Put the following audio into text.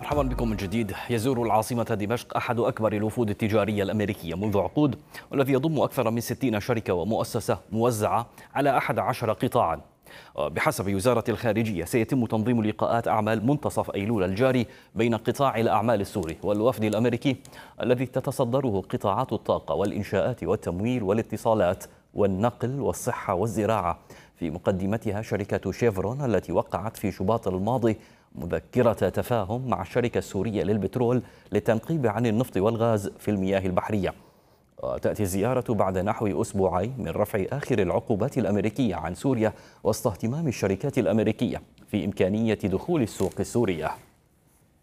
مرحبا بكم من جديد. يزور العاصمة دمشق أحد أكبر الوفود التجارية الأمريكية منذ عقود، والذي يضم أكثر من 60 شركة ومؤسسة موزعة على 11 قطاعا. بحسب وزارة الخارجية سيتم تنظيم لقاءات أعمال منتصف أيلول الجاري بين قطاع الأعمال السوري والوفد الأمريكي الذي تتصدره قطاعات الطاقة والإنشاءات والتمويل والاتصالات والنقل والصحة والزراعة، في مقدمتها شركة شيفرون التي وقعت في شباط الماضي مذكرة تفاهم مع الشركة السورية للبترول للتنقيب عن النفط والغاز في المياه البحرية. وتأتي الزيارة بعد نحو أسبوعين من رفع آخر العقوبات الأمريكية عن سوريا، وسط اهتمام الشركات الأمريكية في إمكانية دخول السوق السورية.